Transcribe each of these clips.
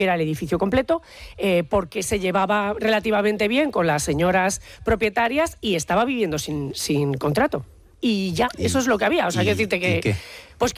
era el edificio completo, porque se llevaba relativamente bien con las señoras propietarias y estaba viviendo sin contrato. Y ya, eso es lo que había. O sea, quiero decirte que... Pues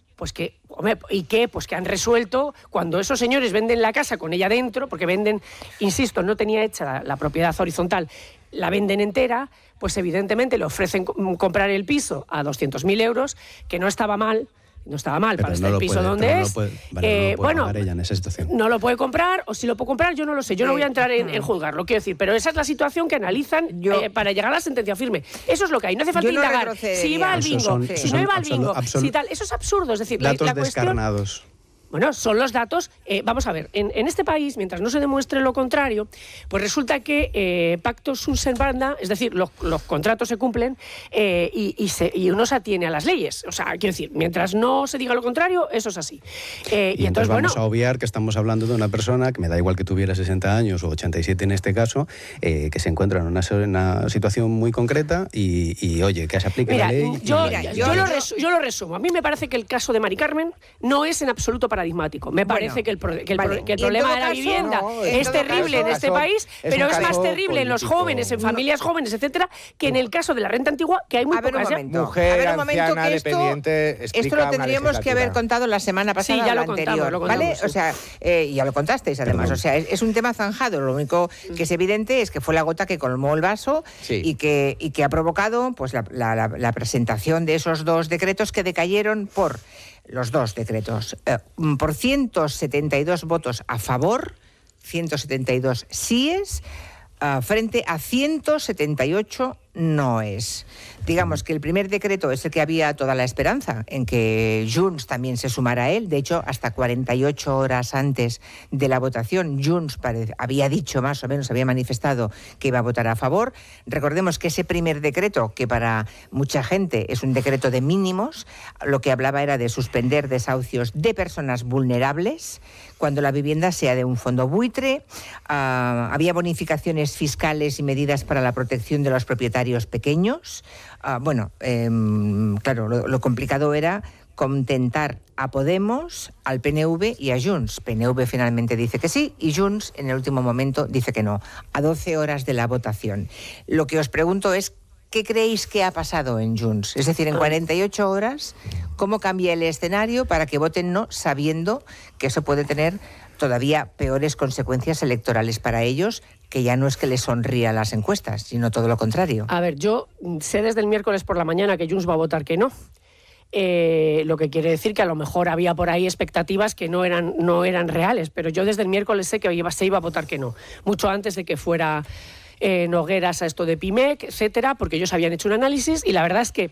que han resuelto, cuando esos señores venden la casa con ella dentro, porque venden, insisto, no tenía hecha la propiedad horizontal, la venden entera, pues evidentemente le ofrecen comprar el piso a 200.000 euros, que no estaba mal. No estaba mal para estar el piso donde es. Bueno, ella en esa situación. No lo puede comprar, o si lo puede comprar, yo no lo sé. Yo no voy a entrar en juzgarlo, quiero decir. Pero esa es la situación que analizan para llegar a la sentencia firme. Eso es lo que hay. No hace falta indagar si iba al bingo, si no iba al bingo, si tal. Eso es absurdo. Es decir, datos la cuestión... descarnados. Bueno, son los datos. Vamos a ver, en este país, mientras no se demuestre lo contrario, pues resulta que pactus sunt servanda, es decir, los contratos se cumplen y uno se atiene a las leyes. O sea, quiero decir, mientras no se diga lo contrario, eso es así. Y entonces vamos a obviar que estamos hablando de una persona que me da igual que tuviera 60 años o 87 en este caso, que se encuentra en una situación muy concreta y oye, que se aplique la ley. Yo lo resumo. A mí me parece que el caso de Mari Carmen no es en absoluto paradigmático. Me parece que el problema de la vivienda es terrible en este país, pero es más terrible en los jóvenes, en familias jóvenes, etcétera, que en el caso de la renta antigua, que hay muy pocas. Mujer, anciana, dependiente, esto lo tendríamos que haber contado la semana pasada, sí, ya o la anterior, ¿vale? Sí. O sea, ya lo contasteis además. O sea, es un tema zanjado. Lo único que es evidente es que fue la gota que colmó el vaso y que ha provocado pues la presentación de esos dos decretos que decayeron por... Los dos decretos, por 172 votos a favor, 172 síes, frente a 178 noes. Digamos que el primer decreto es el que había toda la esperanza en que Junts también se sumara a él. De hecho, hasta 48 horas antes de la votación, Junts había dicho más o menos, había manifestado que iba a votar a favor. Recordemos que ese primer decreto, que para mucha gente es un decreto de mínimos, lo que hablaba era de suspender desahucios de personas vulnerables cuando la vivienda sea de un fondo buitre. Había bonificaciones fiscales y medidas para la protección de los propietarios pequeños. Claro, lo complicado era contentar a Podemos, al PNV y a Junts. PNV finalmente dice que sí y Junts en el último momento dice que no, a 12 horas de la votación. Lo que os pregunto es, ¿qué creéis que ha pasado en Junts? Es decir, en 48 horas, ¿cómo cambia el escenario para que voten no, sabiendo que eso puede tener todavía peores consecuencias electorales para ellos, que ya no es que les sonría las encuestas, sino todo lo contrario? A ver, yo sé desde el miércoles por la mañana que Junts va a votar que no. Lo que quiere decir que a lo mejor había por ahí expectativas que no eran reales, pero yo desde el miércoles sé que se iba a votar que no, mucho antes de que fuera Nogueras a esto de PIMEC, etcétera, porque ellos habían hecho un análisis y la verdad es que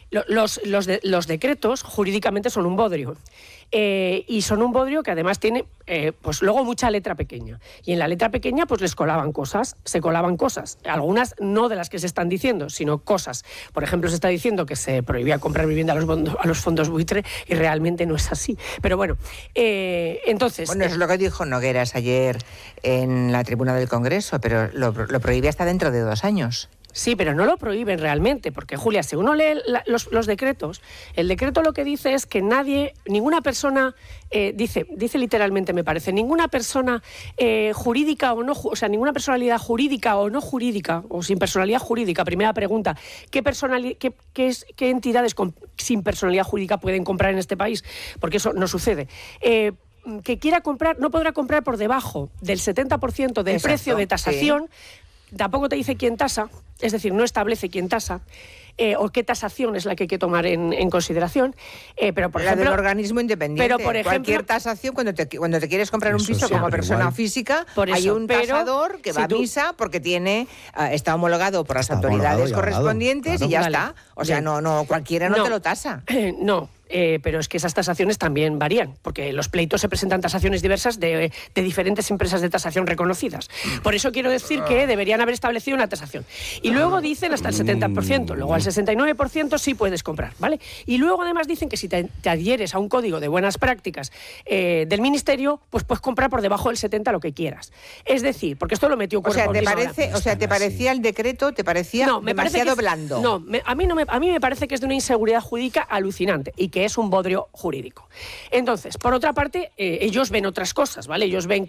los decretos jurídicamente son un bodrio. Y son un bodrio que además tiene pues luego mucha letra pequeña. Y en la letra pequeña pues se colaban cosas. Algunas no de las que se están diciendo, sino cosas. Por ejemplo, se está diciendo que se prohibía comprar vivienda a los fondos buitre y realmente no es así. Pero bueno, entonces... Bueno, eso es lo que dijo Nogueras ayer en la tribuna del Congreso, pero lo prohíbe hasta dentro de 2 años. Sí, pero no lo prohíben realmente, porque Julia, si uno lee los decretos, el decreto lo que dice es que ninguna persona, dice literalmente, me parece, ninguna persona jurídica o no, o sea, ninguna personalidad jurídica o no jurídica, o sin personalidad jurídica, primera pregunta, ¿qué entidades sin personalidad jurídica pueden comprar en este país? Porque eso no sucede. Que quiera comprar, no podrá comprar por debajo del 70% del precio de tasación. Sí. Tampoco te dice quién tasa, es decir, no establece quién tasa o qué tasación es la que hay que tomar en consideración. Pero por ejemplo, del organismo independiente. Pero por ejemplo, cualquier tasación, cuando te quieres comprar un piso como persona física, hay un tasador que va a misa porque está homologado por las autoridades correspondientes, claro, y ya está. O sea, no cualquiera no te lo tasa. No. Pero es que esas tasaciones también varían, porque los pleitos se presentan tasaciones diversas de diferentes empresas de tasación reconocidas. Por eso quiero decir que deberían haber establecido una tasación. Y luego dicen hasta el 70%, luego al 69% sí puedes comprar, ¿vale? Y luego además dicen que si te adhieres a un código de buenas prácticas del Ministerio, pues puedes comprar por debajo del 70% lo que quieras. Es decir, porque esto lo metió Cuerpo. ¿te parecía el decreto, demasiado blando? No, a mí me parece que es de una inseguridad jurídica alucinante y que es un bodrio jurídico. Entonces, por otra parte, ellos ven otras cosas, ¿vale? Ellos ven